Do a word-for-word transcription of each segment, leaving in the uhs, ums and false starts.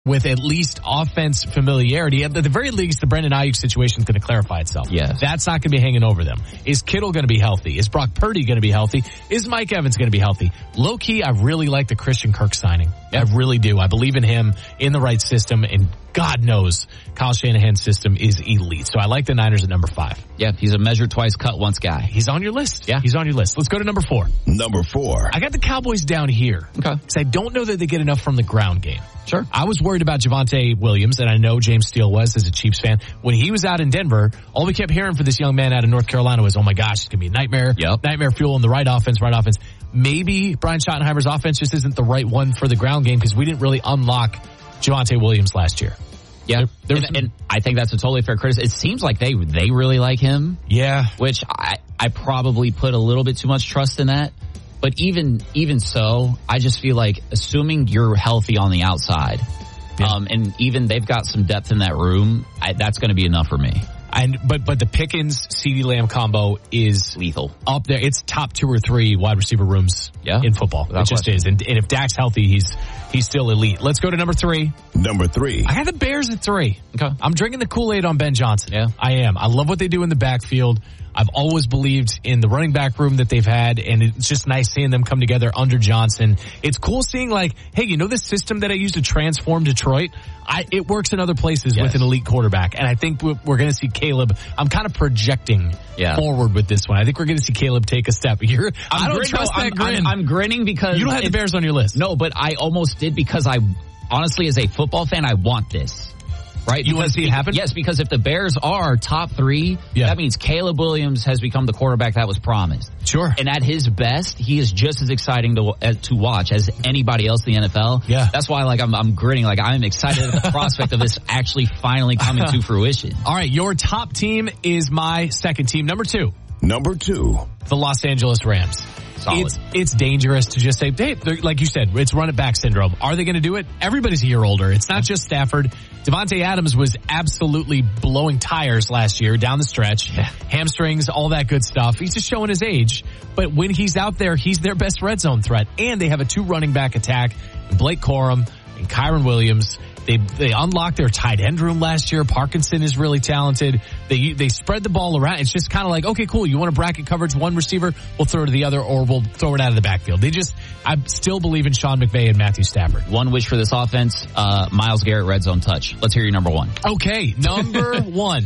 with at least offense familiarity. At the very least, the Brandon Ayuk situation is going to clarify itself. Yes. That's not going to be hanging over them. Is Kittle going to be healthy? Is Brock Purdy going to be healthy? Is Mike Evans going to be healthy? Low key, I really like the Christian Kirk signing. Yep. I really do. I believe in him, in the right system, and God knows Kyle Shanahan's system is elite. So I like the Niners at number five. Yeah, he's a measure twice, cut once guy. He's on your list. Yeah, he's on your list. Let's go to number four. Number four. I got the Cowboys down here. Okay. Because I don't know that they get enough from the ground game. Sure. I was worried about Javonte Williams, and I know James Steele was as a Chiefs fan. When he was out in Denver, all we kept hearing for this young man out of North Carolina was, oh my gosh, it's going to be a nightmare. Yep. Nightmare fuel in the right offense, right offense. Maybe Brian Schottenheimer's offense just isn't the right one for the ground game because we didn't really unlock Javonte Williams last year. Yeah, there, and, and I think that's a totally fair criticism. It seems like they they really like him. Yeah. Which I, I probably put a little bit too much trust in that. But even even so, I just feel like assuming you're healthy on the outside, yeah. um, and even they've got some depth in that room, I, that's going to be enough for me. And but but the Pickens CeeDee Lamb combo is lethal up there. It's top two or three wide receiver rooms yeah. in football. Without it just question. is. And, and if Dak's healthy, he's he's still elite. Let's go to number three. Number three. I got the Bears at three. Okay. I'm drinking the Kool-Aid on Ben Johnson. Yeah. I am. I love what they do in the backfield. I've always believed in the running back room that they've had, and it's just nice seeing them come together under Johnson. It's cool seeing, like, hey, you know this system that I used to transform Detroit? I, it works in other places yes. with an elite quarterback, and I think we're, we're going to see Caleb. I'm kind of projecting yeah. forward with this one. I think we're going to see Caleb take a step. You're, I'm I don't grin- trust no, that I'm, grin. I'm, I'm grinning because you don't have the Bears on your list. No, but I almost did because I, honestly, as a football fan, I want this. Right? You because, want to see it happen? Yes, because if the Bears are top three, yeah. that means Caleb Williams has become the quarterback that was promised. Sure. And at his best, he is just as exciting to uh, to watch as anybody else in the N F L. Yeah. That's why, like, I'm, I'm grinning. Like, I'm excited at the prospect of this actually finally coming to fruition. All right, your top team is my second team. Number two. Number two. The Los Angeles Rams. Solid. It's it's dangerous to just say, hey, like you said, it's run it back syndrome. Are they going to do it? Everybody's a year older. It's not just Stafford. Devontae Adams was absolutely blowing tires last year down the stretch. Yeah. Hamstrings, all that good stuff. He's just showing his age. But when he's out there, he's their best red zone threat. And they have a two running back attack, Blake Corum and Kyron Williams. They they unlocked their tight end room last year. Parkinson is really talented. They they spread the ball around. It's just kind of like, okay, cool. You want to bracket coverage one receiver? We'll throw it to the other, or we'll throw it out of the backfield. They just, I still believe in Sean McVay and Matthew Stafford. One wish for this offense, uh, Myles Garrett red zone touch. Let's hear your number one. Okay, number one.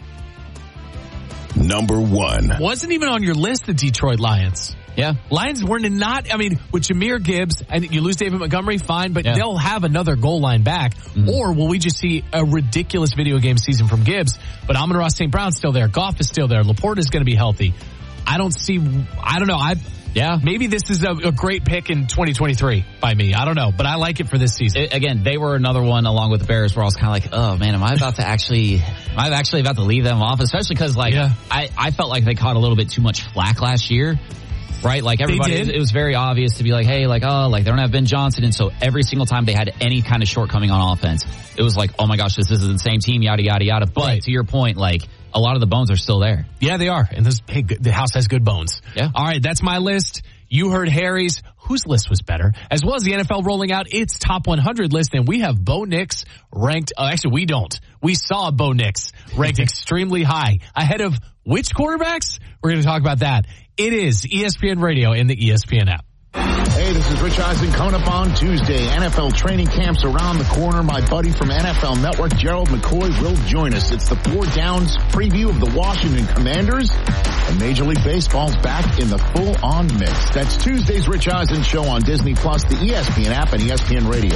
Number one. Wasn't even on your list, the Detroit Lions. Yeah. Lions were not, I mean, with Jahmyr Gibbs, and you lose David Montgomery, fine, but yeah. they'll have another goal line back. Mm-hmm. Or will we just see a ridiculous video game season from Gibbs? But Amon-Ra Saint Brown's still there. Goff is still there. Laporte is going to be healthy. I don't see, I don't know. I Yeah. Maybe this is a, a great pick in twenty twenty-three by me. I don't know, but I like it for this season. It, again, they were another one along with the Bears where I was kind of like, oh man, am I about to actually, am I actually about to leave them off? Especially because like, yeah. I, I felt like they caught a little bit too much flack last year. Right? Like everybody, it was very obvious to be like, hey, like, oh, like they don't have Ben Johnson. And so every single time they had any kind of shortcoming on offense, it was like, oh my gosh, this isn't the same team, yada, yada, yada. But right. to your point, like a lot of the bones are still there. Yeah, they are. And this, hey, the house has good bones. Yeah. All right. That's my list. You heard Harry's. Whose list was better? As well as the N F L rolling out its top one hundred list. And we have Bo Nix ranked. Uh, actually, we don't. We saw Bo Nix ranked extremely high ahead of which quarterbacks? We're going to talk about that. It is E S P N Radio and the E S P N app. Hey, this is Rich Eisen coming up on Tuesday. N F L training camp's around the corner. My buddy from N F L Network, Gerald McCoy, will join us. It's the Four Downs preview of the Washington Commanders. And Major League Baseball's back in the full-on mix. That's Tuesday's Rich Eisen show on Disney Plus, the E S P N app, and E S P N Radio.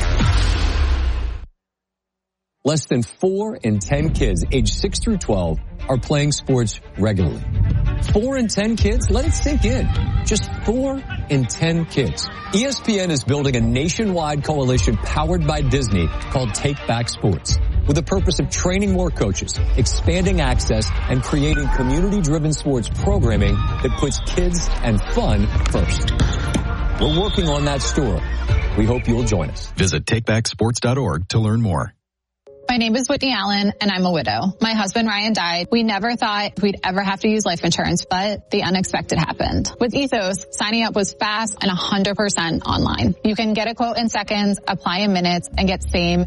Less than four in ten kids aged six through twelve are playing sports regularly. Four in ten kids? Let it sink in. Just four in ten kids. E S P N is building a nationwide coalition powered by Disney called Take Back Sports, with the purpose of training more coaches, expanding access, and creating community-driven sports programming that puts kids and fun first. We're working on that story. We hope you'll join us. Visit take back sports dot org to learn more. My name is Whitney Allen, and I'm a widow. My husband, Ryan, died. We never thought we'd ever have to use life insurance, but the unexpected happened. With Ethos, signing up was fast and one hundred percent online. You can get a quote in seconds, apply in minutes, and get same